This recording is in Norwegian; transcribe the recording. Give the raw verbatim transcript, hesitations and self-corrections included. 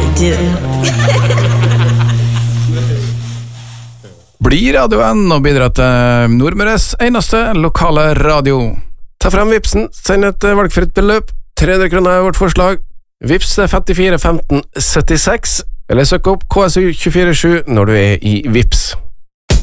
do. Bli radioen og bidra til Nordmøres eneste lokale radio. Ta frem Vipsen, send et valgfritt beløp. tre hundre kroner er vårt forslag. Vips er femtifire femten syttiseks, eller søk opp K S U to fire sju når du er i Vips.